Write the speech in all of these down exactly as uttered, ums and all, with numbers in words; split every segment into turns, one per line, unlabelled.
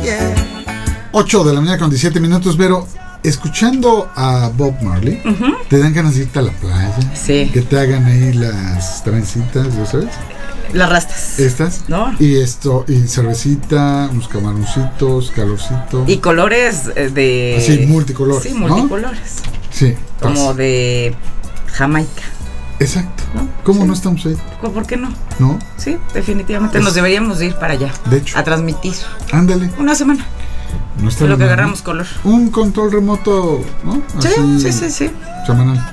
ocho de la mañana con diecisiete minutos, pero escuchando a Bob Marley, uh-huh. te dan ganas de irte a la playa.
Sí.
Que te hagan ahí las trencitas, ¿lo sabes?
Las rastas.
Estas.
¿No?
Y esto, y cervecita, unos camaroncitos, calorcito.
Y colores de...
Sí, multicolores.
Sí, multicolores.
¿No? Sí.
Como pasa. De Jamaica.
Exacto. ¿No? ¿Cómo sí. no estamos ahí?
¿Por qué no?
¿No?
Sí, definitivamente es... nos deberíamos ir para allá.
De hecho.
A transmitir.
Ándale.
Una semana.
No está
lo que agarramos color.
Un control remoto, ¿no?
Sí,
así,
sí, sí, sí.
Semanal.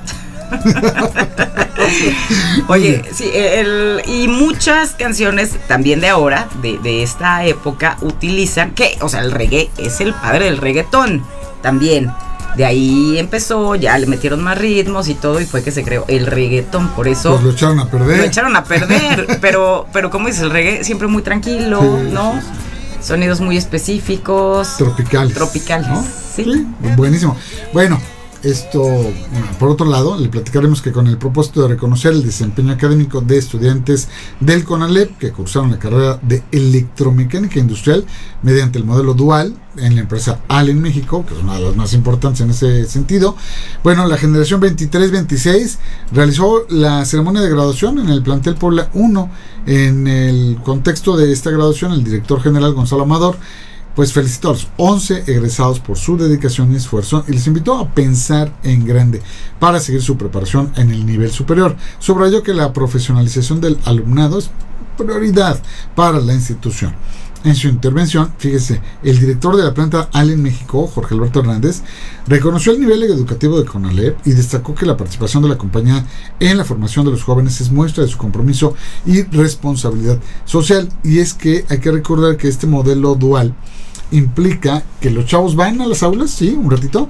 Oye, sí, el, y muchas canciones también de ahora, de, de esta época, utilizan, que, o sea, el reggae es el padre del reggaetón, también. De ahí empezó, ya le metieron más ritmos y todo, y fue que se creó el reggaetón, por eso...
Pues lo echaron a perder.
Lo echaron a perder, pero, pero como dices, el reggae siempre muy tranquilo, sí, ¿no? Sí, sí. Sonidos muy específicos.
Tropicales.
Tropicales, ¿no?
Sí. sí. Buenísimo. Bueno, esto, por otro lado, le platicaremos que con el propósito de reconocer el desempeño académico de estudiantes del CONALEP que cursaron la carrera de electromecánica industrial mediante el modelo dual en la empresa Allen México, que es una de las más importantes en ese sentido. Bueno, la generación veintitrés veintiséis realizó la ceremonia de graduación en el plantel Puebla uno. En el contexto de esta graduación, el director general Gonzalo Amador pues felicitó a los once egresados por su dedicación y esfuerzo y les invitó a pensar en grande para seguir su preparación en el nivel superior. Subrayó que la profesionalización del alumnado es prioridad para la institución. En su intervención, fíjese, el director de la planta Allen México, Jorge Alberto Hernández, reconoció el nivel educativo de CONALEP y destacó que la participación de la compañía en la formación de los jóvenes es muestra de su compromiso y responsabilidad social. Y es que hay que recordar que este modelo dual implica que los chavos van a las aulas, sí, un ratito,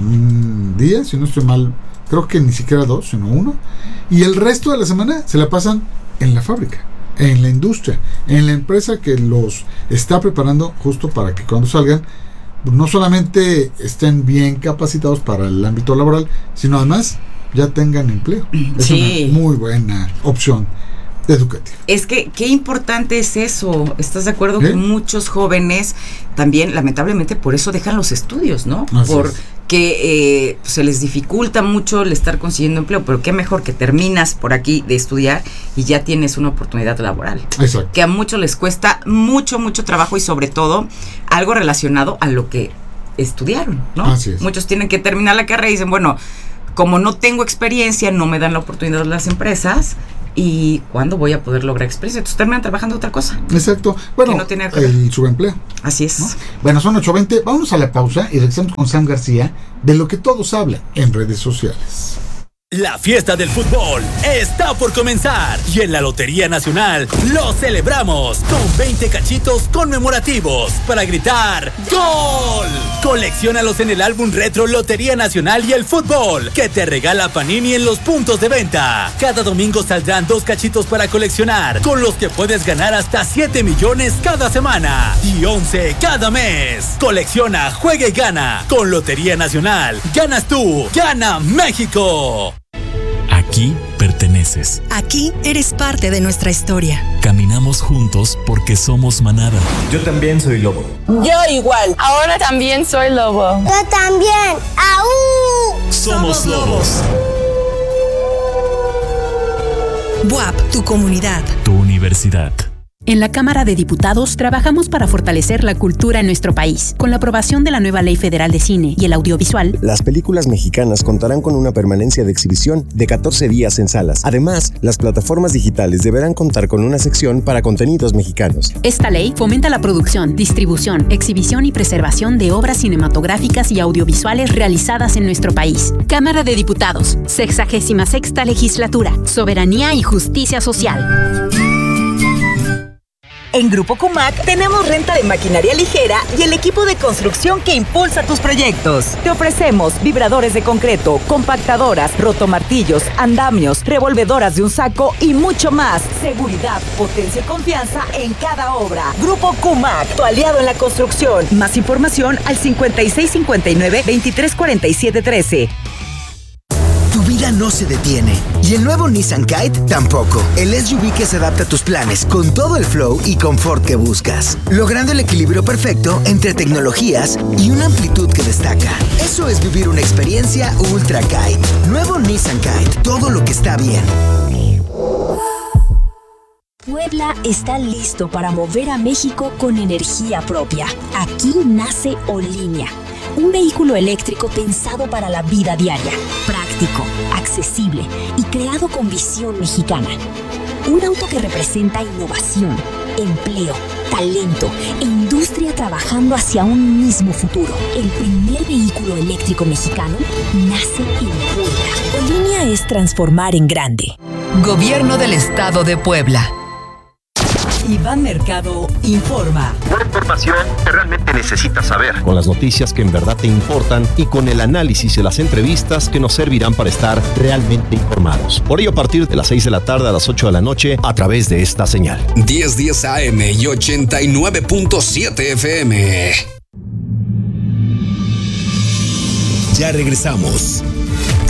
un día, si no estoy mal, creo que ni siquiera dos, sino uno, y el resto de la semana se la pasan en la fábrica, en la industria, en la empresa que los está preparando justo para que cuando salgan no solamente estén bien capacitados para el ámbito laboral, sino además ya tengan empleo. Es
sí.
una muy buena opción educativa.
Es que qué importante es eso. ¿Estás de acuerdo? ¿Eh? Que muchos jóvenes también lamentablemente por eso dejan los estudios, ¿no?
Así
Porque eh, se les dificulta mucho el estar consiguiendo empleo, pero qué mejor que terminas por aquí de estudiar y ya tienes una oportunidad laboral.
Exacto.
Que a muchos les cuesta mucho, mucho trabajo y sobre todo algo relacionado a lo que estudiaron, ¿no?
Así es.
Muchos tienen que terminar la carrera y dicen, bueno, como no tengo experiencia, no me dan la oportunidad las empresas. ¿Y cuándo voy a poder lograr experiencia? Entonces terminan trabajando otra cosa.
Exacto. Bueno,
no tiene
el subempleo.
Así es.
¿No? Bueno, son ocho veinte. Vamos a la pausa y regresamos con Sam García de lo que todos hablan en redes sociales.
La fiesta del fútbol está por comenzar y en la Lotería Nacional lo celebramos con veinte cachitos conmemorativos para gritar ¡Gol! Colecciónalos en el álbum retro Lotería Nacional y el fútbol que te regala Panini en los puntos de venta. Cada domingo saldrán dos cachitos para coleccionar, con los que puedes ganar hasta siete millones cada semana y once cada mes. Colecciona, juega y gana. Con Lotería Nacional, ganas tú, gana México.
Aquí perteneces.
Aquí eres parte de nuestra historia.
Caminamos juntos porque somos manada.
Yo también soy lobo.
Yo igual.
Ahora también soy lobo.
Yo también. ¡Aú!
Somos lobos.
B U A P, tu comunidad.
Tu universidad.
En la Cámara de Diputados trabajamos para fortalecer la cultura en nuestro país. Con la aprobación de la nueva Ley Federal de Cine y el Audiovisual,
las películas mexicanas contarán con una permanencia de exhibición de catorce días en salas. Además, las plataformas digitales deberán contar con una sección para contenidos mexicanos.
Esta ley fomenta la producción, distribución, exhibición y preservación de obras cinematográficas y audiovisuales realizadas en nuestro país. Cámara de Diputados, sexagésima sexta legislatura, soberanía y justicia social.
En Grupo Cumac tenemos renta de maquinaria ligera y el equipo de construcción que impulsa tus proyectos. Te ofrecemos vibradores de concreto, compactadoras, rotomartillos, andamios, revolvedoras de un saco y mucho más. Seguridad, potencia y confianza en cada obra. Grupo Cumac, tu aliado en la construcción. Más información al cincuenta y seis cincuenta y nueve veintitrés cuarenta y siete trece.
Tu vida
vida no se detiene. Y el nuevo Nissan Kite tampoco. El S U V que se adapta a tus planes con todo el flow y confort que buscas, logrando el equilibrio perfecto entre tecnologías y una amplitud que destaca. Eso es vivir una experiencia Ultra Kite. Nuevo Nissan Kite. Todo lo que está bien.
Puebla está listo para mover a México con energía propia. Aquí nace Olinia, un vehículo eléctrico pensado para la vida diaria, práctico, accesible y creado con visión mexicana. Un auto que representa innovación, empleo, talento e industria trabajando hacia un mismo futuro. El primer vehículo eléctrico mexicano nace en Puebla. Olinia es transformar en grande.
Gobierno del Estado de Puebla. Iván Mercado informa.
Una información que realmente necesitas saber.
Con las noticias que en verdad te importan y con el análisis y las entrevistas que nos servirán para estar realmente informados. Por ello, a partir de las seis de la tarde a las ocho de la noche, a través de esta señal.
diez diez A M y ochenta y nueve punto siete F M.
Ya regresamos.